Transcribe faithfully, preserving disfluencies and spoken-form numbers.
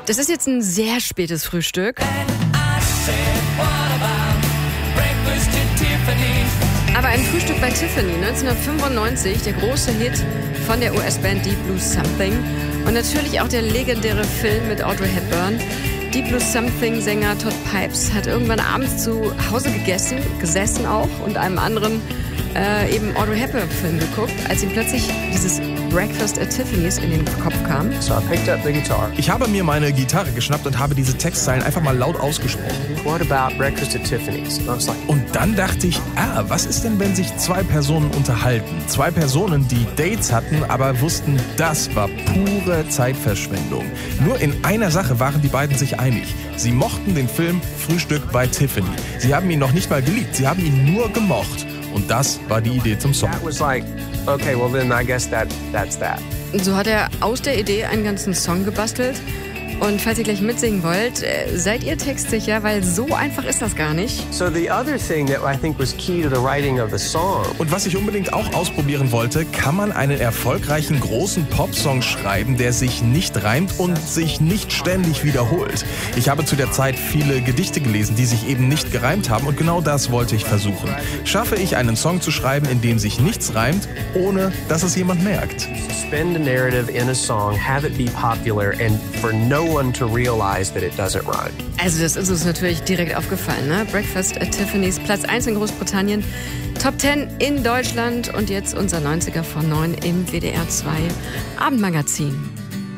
Das ist jetzt ein sehr spätes Frühstück. Aber ein Frühstück bei Tiffany, neunzehnhundertfünfundneunzig, der große Hit von der U S-Band Deep Blue Something. Und natürlich auch der legendäre Film mit Audrey Hepburn. Deep Blue Something-Sänger Todd Pipes hat irgendwann abends zu Hause gegessen, gesessen auch, und einem anderen äh, eben Audrey Hepburn-Film geguckt, als ihm plötzlich dieses Breakfast at Tiffany's in den Kopf kam. So I picked up the guitar. Ich habe mir meine Gitarre geschnappt und habe diese Textzeilen einfach mal laut ausgesprochen. What about Breakfast at Tiffany's? And I was like, Und dann dachte ich, ah, was ist denn, wenn sich zwei Personen unterhalten? Zwei Personen, die Dates hatten, aber wussten, das war pure Zeitverschwendung. Nur in einer Sache waren die beiden sich einig. Sie mochten den Film Frühstück bei Tiffany. Sie haben ihn noch nicht mal geliebt, sie haben ihn nur gemocht. Und das war die Idee zum Song. that was like, okay, well then I guess that that's that. Und so hat er aus der Idee einen ganzen Song gebastelt. Und falls ihr gleich mitsingen wollt, äh, seid ihr textsicher, weil so einfach ist das gar nicht. So the other thing that I think was key to the writing of the song. Und was ich unbedingt auch ausprobieren wollte, kann man einen erfolgreichen großen Popsong schreiben, der sich nicht reimt und sich nicht ständig wiederholt. Ich habe zu der Zeit viele Gedichte gelesen, die sich eben nicht gereimt haben, und genau das wollte ich versuchen. Schaffe ich einen Song zu schreiben, in dem sich nichts reimt, ohne dass es jemand merkt? Spend a narrative in a song, have it be popular, and for no one to realize that it doesn't rhyme. Also das ist uns natürlich direkt aufgefallen, ne? Breakfast at Tiffany's, Platz eins in Großbritannien, Top zehn in Deutschland und jetzt unser neunziger von neun im W D R zwei Abendmagazin.